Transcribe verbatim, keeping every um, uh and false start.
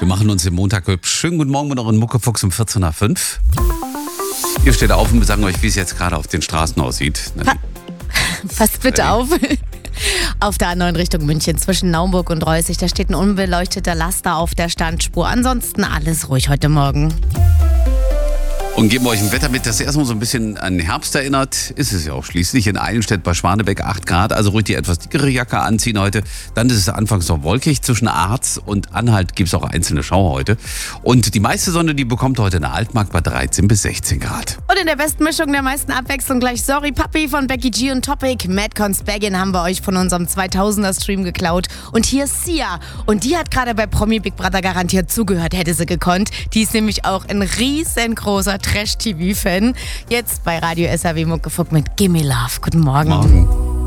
Wir machen uns den Montag hübsch. Schönen guten Morgen mit euren Muckefuchs um vierzehn nach fünf. Ihr steht auf und wir sagen euch, wie es jetzt gerade auf den Straßen aussieht. Pa- Passt bitte auf. Auf der A neun Richtung München zwischen Naumburg und Reußig, da steht ein unbeleuchteter Laster auf der Standspur. Ansonsten alles ruhig heute Morgen. Und geben euch ein Wetter mit, das erstmal so ein bisschen an Herbst erinnert. Ist es ja auch schließlich. In Eilenstedt bei Schwanebeck acht Grad, also ruhig die etwas dickere Jacke anziehen heute. Dann ist es anfangs noch wolkig. Zwischen Arz und Anhalt gibt es auch einzelne Schauer heute. Und die meiste Sonne, die bekommt heute in der Altmark bei dreizehn bis sechzehn Grad. Und in der besten Mischung der meisten Abwechslung gleich Sorry Papi von Becky G und Topic. Madcons Baggin haben wir euch von unserem zweitausender Stream geklaut. Und hier ist Sia. Und die hat gerade bei Promi Big Brother garantiert zugehört, hätte sie gekonnt. Die ist nämlich auch ein riesengroßer Trash-T V-Fan. Jetzt bei Radio S R W Muckefuck mit Gimme Love. Guten Morgen. Morgen.